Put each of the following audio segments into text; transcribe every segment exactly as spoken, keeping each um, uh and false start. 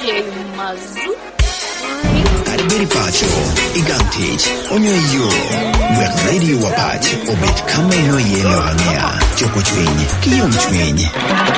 D J Mazu. Karibiri pacho, igantich, onyo yo, wek radio wapach, obet kama ino yelo hangea, choko chwenye, kiyom chwenye.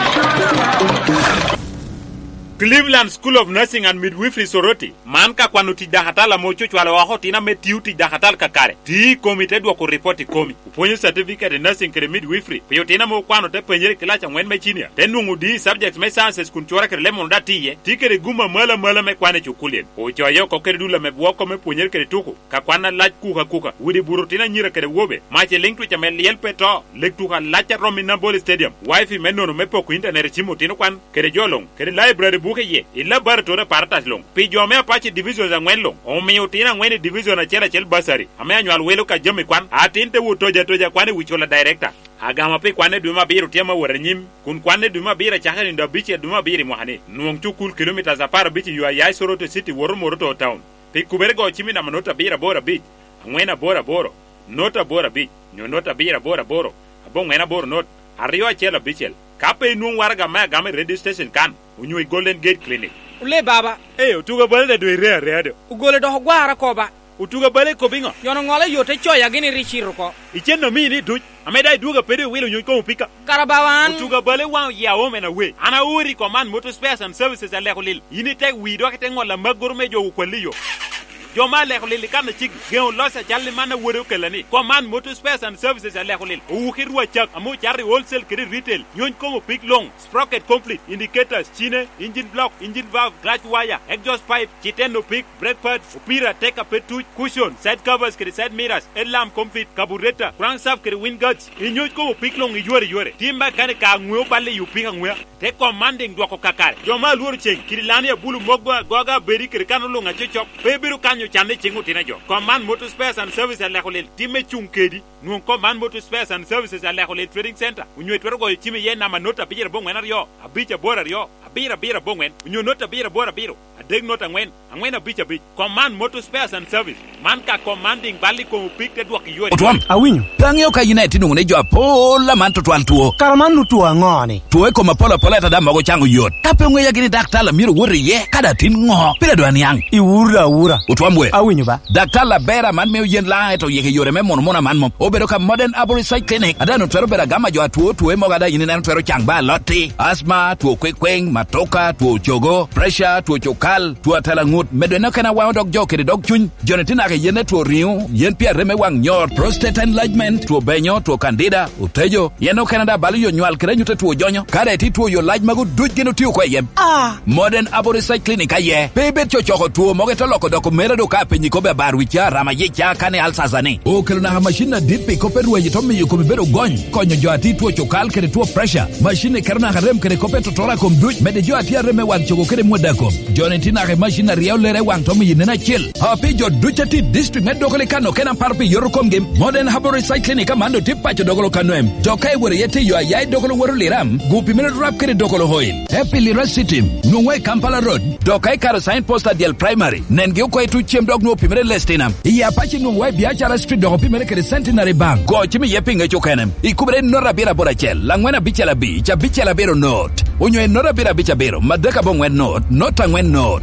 Cleveland School of Nursing and Midwifery Soroti manka kwanu tidahatala mocho chwala waho tina metiu tidahatal kakare ti komite dwa ko report komi uponyo certificate in nursing kre midwifery pio tina mo kwanu te penjere kilacha ngwen mechinia tenungu di subjects me sciences kun chora kre lemon datiye tikere guma mala mala me kwane chukulien o choyo ko kre dula me bwoko me ponyer kre tuku ka kwana lach kuka kuka wudi burutina nyira kre wobe mache link to chamel yel peto lektuka lacha romina ball stadium wifi menono me poko internet chimo tino kwan kre jolong kre library buke ye illa bar to na partas long pi jome apache division za ngwen long o mi utina ngwen division na chela chel basari ame anywal welo ka jome kwan atinte wutoja toja kwane wichola director agama pe kwane duma biru tiama waranyim kun kwane duma bira chakani ndo bichi duma biri mohane nuong chukul kilometers za par bichi yu ayai Soroto city woro moroto town pe kubergo chimi na manota bira bora bich ngwena bora boro nota bora bich nyo nota bira bora boro abong ngwena boro not ariyo chela bichel kape nuong waraga ma game radio station kan unyoi Golden Gate Clinic ule baba eh utuga balde do ire reado ugole do gwara ko ba utuga bale ko bingo yono ngole yote choya gini richiro ko icheno mini duj ameda duga pede wilo nyoy ko pika karabawan utuga bale wan ya wome na we ana uri command motor spares and services ale ko lil yini tek wi do kete ngola magurme jo ko liyo jo male ko lil kan chig gen losa jalli man woro kelani command motor spares and services ale ko lil u khirwa chak amu charri wholesale credit retail nyon ko pick long sprocket complete indicators chine engine block engine valve clutch wire exhaust pipe chiteno pick brake pads upira take a petu cushion side covers credit side mirrors alarm complete carburetor crankshaft credit wind guards nyon ko pick long yore yore timba kan ka ngwe balle yu pick ngwe te commanding dwako kakare jo ma lur cheng kirilani bulu mogwa goga beri credit kanulu nga chochok pebiru kanyo chande chingu tina jo command motor spares and services ale ko lil time chunkedi nuon command motor spares and services ale ko lil trading center unyo twero go chimi ye na manota bijere bongwen ariyo abicha bora ariyo abira bira bongwen unyo nota bira bora biro adeg nota ngwen angwen abicha bich command motor spares and service man ka commanding bali ko pick te dwak yore otwam awinyo tangyo ka united ngune jo apola man to twal tuo karamanu tuo ngone tuo ko mapola pola ta dama go chango yot kape ngwe ya gini daktala miro wori ye kada tin ngo pira do anyang iwura ura otwam we awinyo ba daktala bera man me yen la to yeke yore me mono mona man mo obedo ka modern aboricide clinic adano twero bera gama jo atuo tuo mo gada yini nan twero changba loti asthma tuo kwekweng matoka tuo chogo pressure tuo chokal tuo tala ngut medeno kana wa dog jo kede dog chun jonetina ke yene tuo riu yen pia reme wang nyor prostate enlargement tuo benyo tuo candida utejo yeno canada bali yo nywal kre nyute tuo jonyo kare ti tuo yo laj mago duj gino tiyo kwa yem ah modern aboricide clinic aye bebe chochoko tuo moge to loko doko mera do ka penyi ko be barwicha rama yicha kane alsazani o kelna ha machine dipi ko perwe yito mi ko bedo gony konyo jo ati tuo chokal kere tuo pressure machine kerna harem kere ko peto tora kom duj mede jo ati reme wang chogo kere modako jonetina ke machine riaw lere wang to mi nena chill happy jo duchati district medo kole kano kena parpi yorokom game modern aboricide clinic amando tipa cho dogolo kanoem to kai wore yete yo ayai dogolo woro liram gupi mena rap kere dogolo hoil happy lirasitim nungwe Kampala road to kai karo sign poster del primary nenge ko etu chem dog no pimere lestinam iya pachi nungwe biachara street dog pimere kere centenary bank go chimi yepinga chokenem ikubere nora bira bora chel langwena bichela bi cha bichela bero not onyo nora bira bicha bero madaka bongwen not not angwen not.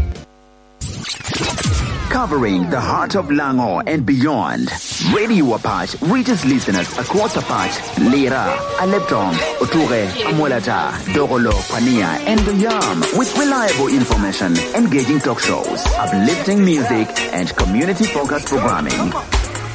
Covering the heart of Lango and beyond, Radio Apache reaches listeners across Apache, Lira, Aleptong, Oture, Amolata, Dogolo, Pania, and Yam with reliable information, engaging talk shows, uplifting music, and community-focused programming.